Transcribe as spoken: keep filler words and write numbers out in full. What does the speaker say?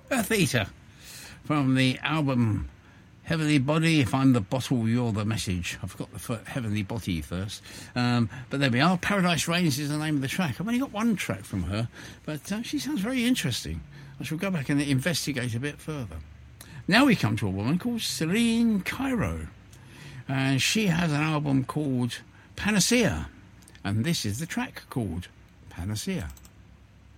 Earth Eater from the album Heavenly Body. If I'm the bottle, you're the message. I've got the f- Heavenly Body first. Um, but there we are. Paradise Rains is the name of the track. I've only got one track from her, but uh, she sounds very interesting. I shall go back and investigate a bit further. Now we come to a woman called Celine Cairo. And she has an album called Panacea. And this is the track called Panacea.